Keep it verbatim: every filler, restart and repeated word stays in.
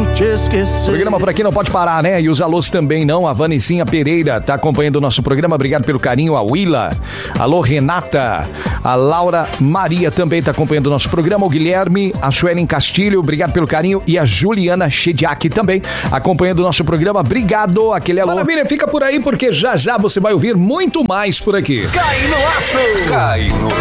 posso te esquecer. O programa por aqui não pode parar, né? E os alôs também não. A Vanessinha Pereira tá acompanhando o nosso programa. Obrigado pelo carinho. A Willa. Alô, Renata. A Laura Maria também tá acompanhando o nosso programa. O Guilherme. A Suelen Castilho. Obrigado pelo carinho. E a Juliana Chediak também acompanhando o nosso programa. Obrigado. Aquele alô. Maravilha, fica por aí porque já já você vai ouvir muito mais por aqui. Cai no laço! Cai no